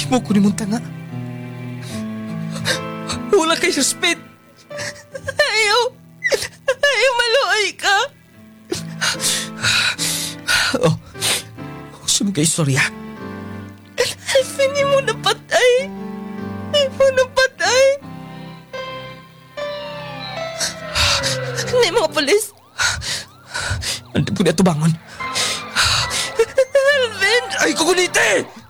Mo ko ni mong tanga. Wala kay respect. Ayaw maluoy ka. Oh, saan kay istorya? Alvin, di mo napatay. Di mo napatay. Hindi mga polis. Hindi po na tubangon. Alvin! Ay, kukunite!